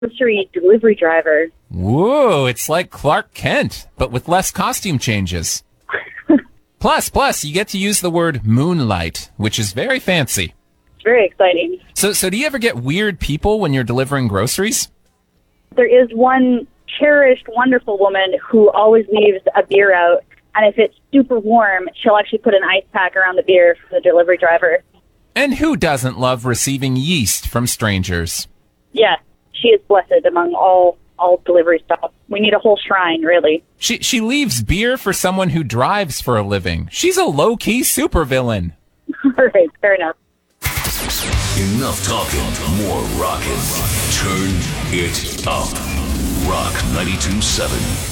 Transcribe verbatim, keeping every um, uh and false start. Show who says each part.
Speaker 1: grocery delivery driver.
Speaker 2: Whoa, it's like Clark Kent, but with less costume changes. Plus, plus, you get to use the word moonlight, which is very fancy.
Speaker 1: It's very exciting.
Speaker 2: So, so do you ever get weird people when you're delivering groceries?
Speaker 1: There is one cherished, wonderful woman who always leaves a beer out, and if it's super warm, she'll actually put an ice pack around the beer for the delivery driver.
Speaker 2: And who doesn't love receiving yeast from strangers?
Speaker 1: Yeah, she is blessed among all all delivery stuff. We need a whole shrine, really.
Speaker 2: She she leaves beer for someone who drives for a living. She's a low-key supervillain.
Speaker 1: All right, fair enough.
Speaker 3: Enough talking, more rocking. Turn it up. Rock ninety-two point seven.